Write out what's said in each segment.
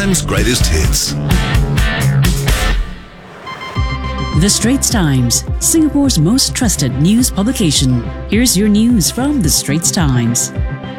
FM's greatest hits. The Straits Times, Singapore's most trusted news publication. Here's your news from The Straits Times.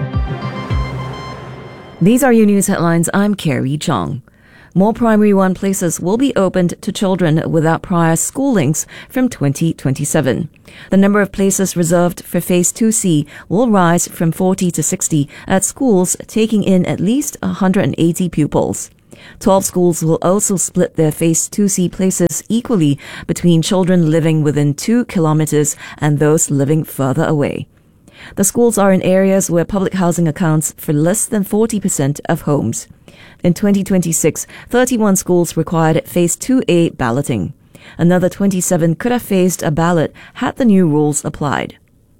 These are your news headlines. I'm Carrie Chong. More Primary 1 places will be opened to children without prior schoolings from 2027. The number of places reserved for Phase 2C will rise from 40 to 60 at schools taking in at least 180 pupils. 12 schools will also split their Phase 2C places equally between children living within 2 kilometers and those living further away. The schools are in areas where public housing accounts for less than 40% of homes. In 2026, 31 schools required Phase 2A balloting. Another 27 could have faced a ballot had the new rules applied.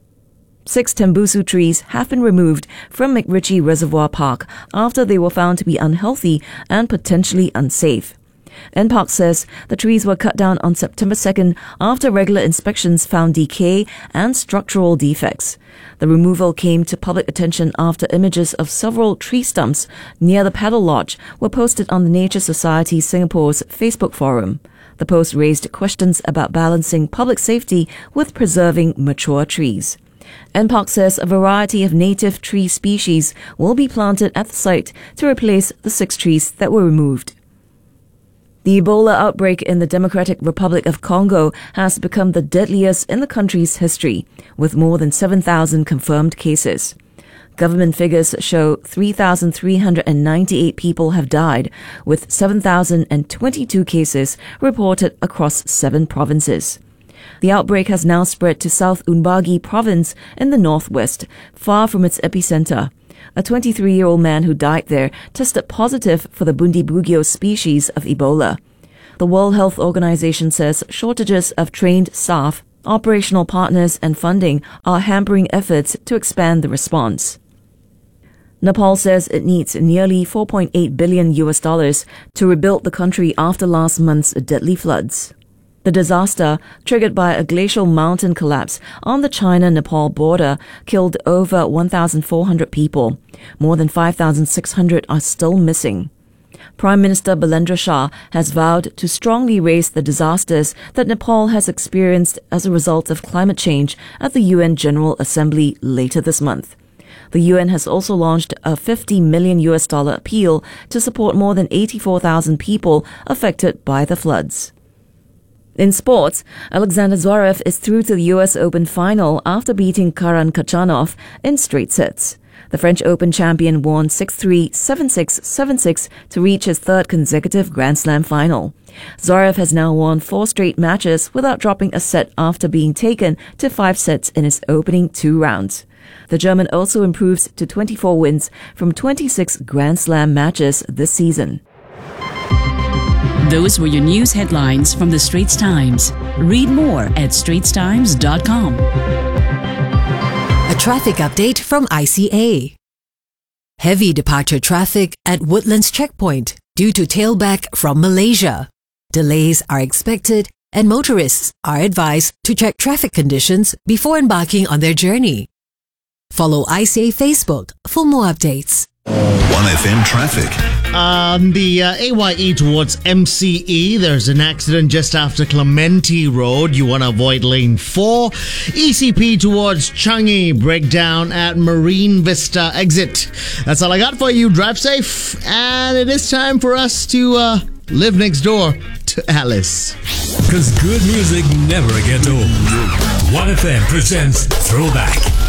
6 Tembusu trees have been removed from McRitchie Reservoir Park after they were found to be unhealthy and potentially unsafe. NParks says the trees were cut down on September 2nd after regular inspections found decay and structural defects. The removal came to public attention after images of several tree stumps near the Paddle Lodge were posted on the Nature Society Singapore's Facebook forum. The post raised questions about balancing public safety with preserving mature trees. NParks says a variety of native tree species will be planted at the site to replace the 6 trees that were removed. The Ebola outbreak in the Democratic Republic of Congo has become the deadliest in the country's history, with more than 7,000 confirmed cases. Government figures show 3,398 people have died, with 7,022 cases reported across 7 provinces. The outbreak has now spread to South Umbagi province in the northwest, far from its epicenter. A 23-year-old man who died there tested positive for the Bundibugyo species of Ebola. The World Health Organization says shortages of trained staff, operational partners and funding are hampering efforts to expand the response. Nepal says it needs nearly $4.8 billion to rebuild the country after last month's deadly floods. The disaster, triggered by a glacial mountain collapse on the China-Nepal border, killed over 1,400 people. More than 5,600 are still missing. Prime Minister Bilendra Shah has vowed to strongly raise the disasters that Nepal has experienced as a result of climate change at the UN General Assembly later this month. The UN has also launched a $50 million appeal to support more than 84,000 people affected by the floods. In sports, Alexander Zverev is through to the US Open final after beating Karan Khachanov in straight sets. The French Open champion won 6-3, 7-6, 7-6 to reach his 3rd consecutive Grand Slam final. Zverev has now won 4 straight matches without dropping a set after being taken to 5 sets in his opening 2 rounds. The German also improves to 24 wins from 26 Grand Slam matches this season. Those were your news headlines from The Straits Times. Read more at straitstimes.com. A traffic update from ICA. Heavy departure traffic at Woodlands Checkpoint due to tailback from Malaysia. Delays are expected and motorists are advised to check traffic conditions before embarking on their journey. Follow ICA Facebook for more updates. 1FM traffic. On the AYE towards MCE, there's an accident just after Clementi Road. You want to avoid lane 4. ECP towards Changi, breakdown at Marine Vista exit. That's all I got for you. Drive safe. And it is time for us to live next door to Alice. Because good music never gets old. 1FM presents Throwback.